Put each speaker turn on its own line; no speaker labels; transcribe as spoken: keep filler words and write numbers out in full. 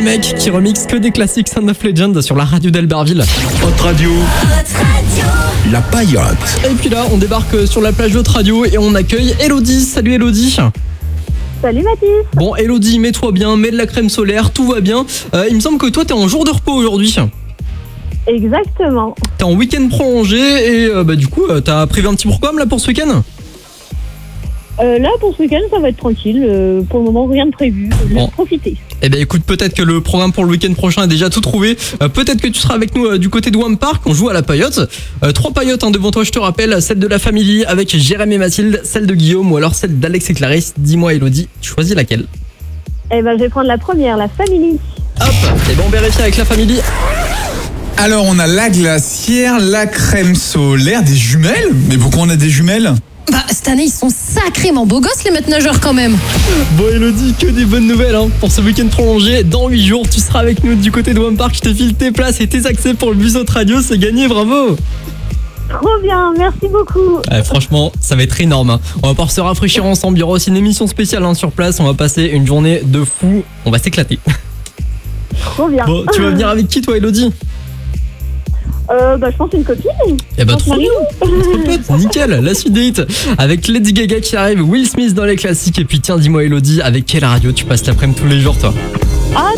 Mec qui remixe que des classiques Sound of Legend sur la radio d'Albertville.
Hot Radio. La Paillote.
Et puis là, on débarque sur la plage de Hot Radio et on accueille Elodie. Salut Elodie.
Salut Mathis.
Bon Elodie, mets-toi bien, mets de la crème solaire, tout va bien. Euh, il me semble que toi t'es en jour de repos aujourd'hui.
Exactement.
T'es en week-end prolongé et euh, bah du coup euh, t'as prévu un petit programme là pour ce week-end?
Euh, là, pour ce week-end, ça va être tranquille. Euh, pour le moment, rien de prévu. Je vais
Bon.
profiter.
Eh ben écoute, peut-être que le programme pour le week-end prochain est déjà tout trouvé. Euh, peut-être que tu seras avec nous euh, du côté de Wam Park. On joue à la paillote. Euh, trois paillotes hein, devant toi, je te rappelle. Celle de la Family avec Jérémy et Mathilde, celle de Guillaume ou alors celle d'Alex et Clarisse. Dis-moi Elodie, tu choisis laquelle?
Eh ben, je vais prendre la première, la Family.
Hop, et ben on vérifie avec la Family.
Alors, on a la glacière, la crème solaire, des jumelles. Mais pourquoi on a des jumelles?
Bah, cette année, ils sont sacrément beaux gosses, les maîtres nageurs, quand même.
Bon Elodie, que des bonnes nouvelles hein. Pour ce week-end prolongé. Dans huit jours, tu seras avec nous du côté de Wam Park. Je te file tes places et tes accès pour le bus Hot Radio. C'est gagné, bravo.
Trop bien, merci beaucoup.
Ouais, franchement, ça va être énorme. Hein. On va pouvoir se rafraîchir ensemble. Il y aura aussi une émission spéciale hein, sur place. On va passer une journée de fou. On va s'éclater.
Trop bien.
Bon, tu vas venir avec qui toi Elodie?
Euh, bah, je pense une copine.
Eh bah
Je pense
trop bien,
Marie.
trop pote, nickel, la suite des hits avec Lady Gaga qui arrive, Will Smith dans les classiques et puis tiens dis-moi Elodie, avec quelle radio tu passes l'après-midi tous les jours toi?
Ah